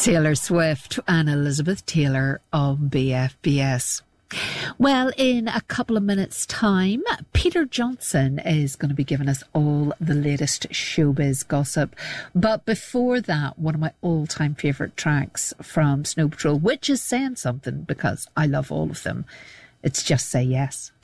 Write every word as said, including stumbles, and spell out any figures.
Taylor Swift and Elizabeth Taylor on B F B S. Well, in a couple of minutes' time, Peter Johnson is going to be giving us all the latest showbiz gossip. But before that, one of my all-time favourite tracks from Snow Patrol, which is saying something because I love all of them. It's Just Say Yes.